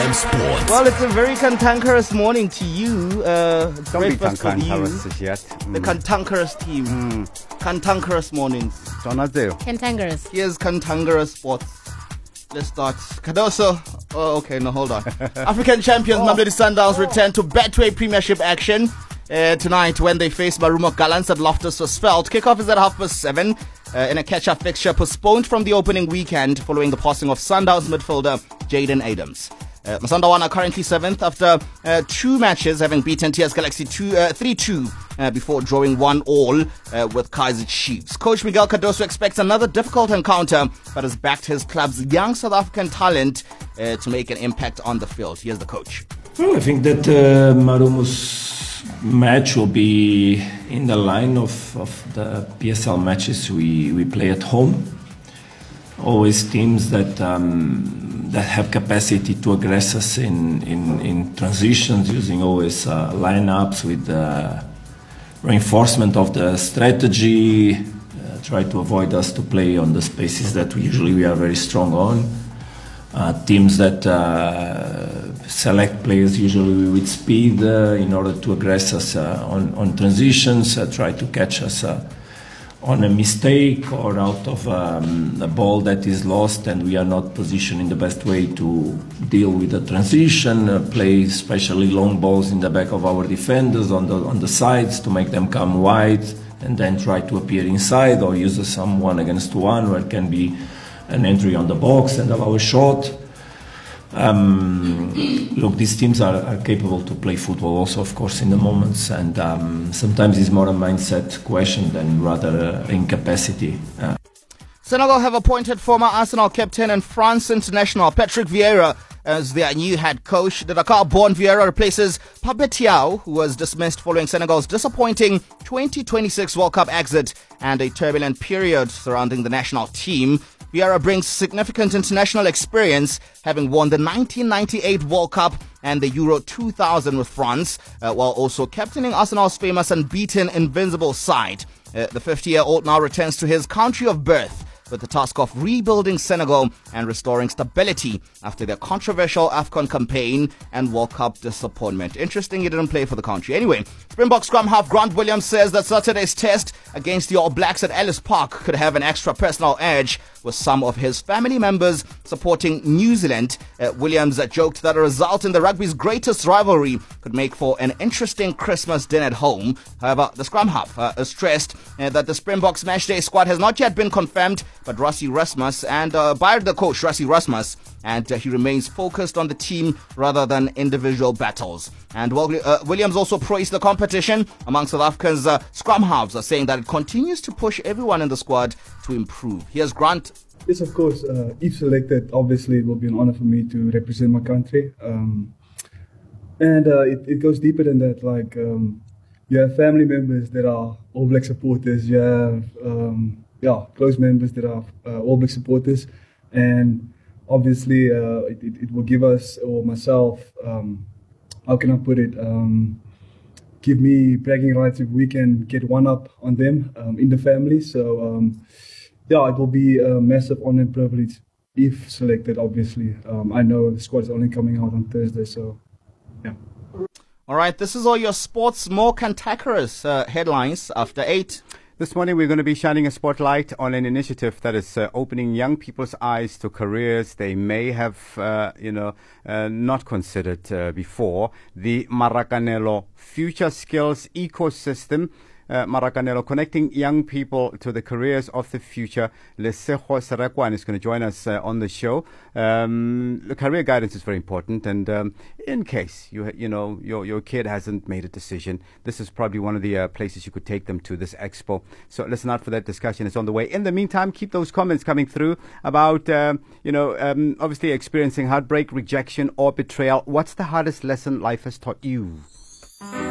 Time Sports. Well, it's a very cantankerous morning to you. Breakfast for you. The cantankerous team. Cantankerous mornings. Cantankerous. Here's cantankerous sports. Let's start. Cardoso. Oh, okay, no, hold on. African champions Mamelodi Sundowns return to Betway Premiership action tonight when they face Marumo Gallants at Loftus Versfeld. Kickoff is at 7:30 in a catch-up fixture postponed from the opening weekend following the passing of Sundowns midfielder Jaden Adams. Masandawana are currently 7th after 2 matches, having beaten TS Galaxy 3-2 before drawing 1-1 with Kaizer Chiefs. Coach Miguel Cardoso expects another difficult encounter, but has backed his club's young South African talent to make an impact on the field. Here's the coach. Well, I think that Marumo's match will be in the line of the PSL matches we play at home. Always teams that have capacity to aggress us in transitions, using always lineups with reinforcement of the strategy, try to avoid us to play on the spaces that we are very strong on. Teams that select players usually with speed in order to aggress us on transitions, try to catch us on a mistake or out of a ball that is lost and we are not positioned in the best way to deal with the transition, play especially long balls in the back of our defenders on the sides to make them come wide and then try to appear inside, or use some 1-against-1 where it can be an entry on the box and allow a shot. Look, these teams are capable to play football also, of course, in the moments, and sometimes it's more a mindset question than rather incapacity. Senegal have appointed former Arsenal captain and France international Patrick Vieira as their new head coach. The Dakar-born Vieira replaces Pape Thiaw, who was dismissed following Senegal's disappointing 2026 World Cup exit and a turbulent period surrounding the national team. Vieira brings significant international experience, having won the 1998 World Cup and the Euro 2000 with France, while also captaining Arsenal's famous unbeaten invincible side. The 50-year-old now returns to his country of birth with the task of rebuilding Senegal and restoring stability after their controversial AFCON campaign and World Cup disappointment. Interesting he didn't play for the country. Anyway, Springbok scrum half Grant Williams says that Saturday's test against the All Blacks at Ellis Park could have an extra personal edge, with some of his family members supporting New Zealand. Williams joked that a result in the rugby's greatest rivalry could make for an interesting Christmas dinner at home. However, the scrum half stressed that the Springboks matchday squad has not yet been confirmed, but Rassie Erasmus and by the coach Rassie Erasmus, and he remains focused on the team rather than individual battles. And Williams also praised the competition among South Africa's scrum halves, saying that it continues to push everyone in the squad to improve. Here's Grant. Yes, of course. If selected, obviously it will be an honor for me to represent my country. And it goes deeper than that. Like, you have family members that are All Black supporters. You have close members that are All Black supporters. And obviously it will give us, or myself, how can I put it, give me bragging rights if we can get one up on them in the family. So it will be a massive honor and privilege if selected, obviously. I know the squad is only coming out on Thursday, so yeah. All right, this is all your sports more cantankerous headlines after 8. This morning we're going to be shining a spotlight on an initiative that is opening young people's eyes to careers they may have, not considered before. The Marakanelo Future Skills Ecosystem. Marakanelo, connecting young people to the careers of the future. Lesego Serekwan is going to join us on the show. Career guidance is very important, and in case your kid hasn't made a decision, this is probably one of the places you could take them to, this expo. So listen out for that discussion. It's on the way. In the meantime, keep those comments coming through about obviously experiencing heartbreak, rejection, or betrayal. What's the hardest lesson life has taught you?